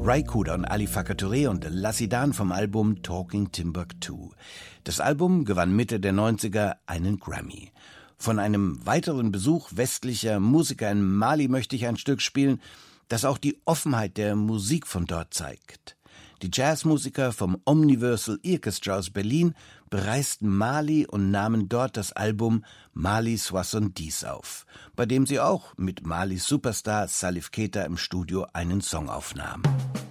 Ry Cooder und Ali Farka Touré und Lassidan vom Album Talking Timbuktu. Das Album gewann Mitte der 90er einen Grammy. Von einem weiteren Besuch westlicher Musiker in Mali möchte ich ein Stück spielen, das auch die Offenheit der Musik von dort zeigt. Die Jazzmusiker vom Omniversal Orchestra aus Berlin bereisten Mali und nahmen dort das Album Mali 70 auf, bei dem sie auch mit Malis Superstar Salif Keita im Studio einen Song aufnahmen.